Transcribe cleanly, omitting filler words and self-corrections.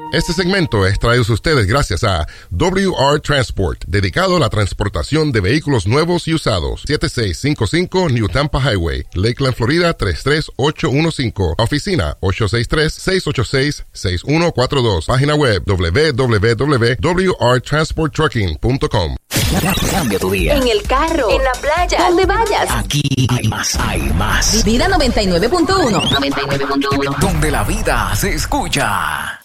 Este segmento es traído a ustedes gracias a WR Transport, dedicado a la transportación de vehículos nuevos y usados. 7655 New Tampa Highway, Lakeland, Florida 33815. Oficina 863-686-6142. Página web www.wrtransporttrucking.com. Cambia tu día. En el carro, en la playa, donde vayas. Aquí hay más. Vida 99.1. 99.1. Donde la vida se escucha.